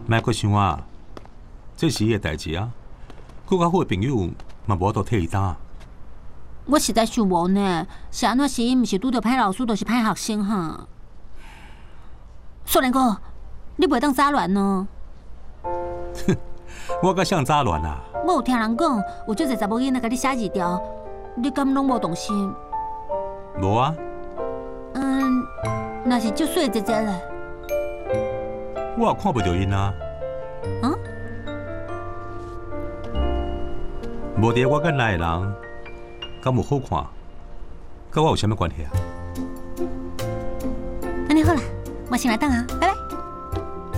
莫阁想啊，这是伊的代志啊。佫较好的朋友嘛，无度替伊担。 我实在想无呢，是安怎是毋是拄着歹老师，就是歹学生哈。少年哥，你袂当杂乱哦。 我甲像杂乱啊！ 我有听人讲，有足侪查某囡仔甲你写字条，你敢拢无动心？ 无啊。 那是足水姐姐咧。 我也看不到因啊。 啊？ 无伫我跟内的人，敢有好看？甲我有啥物关系啊？ 安尼好啦，我先来等啊，拜拜。